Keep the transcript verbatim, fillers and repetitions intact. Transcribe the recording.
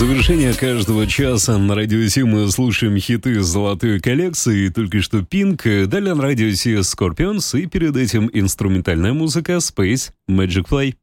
завершение каждого часа на Радио Си мы слушаем хиты золотой коллекции. Только что Pink, далее на Радио Си Scorpions и перед этим инструментальная музыка Space Magic Fly.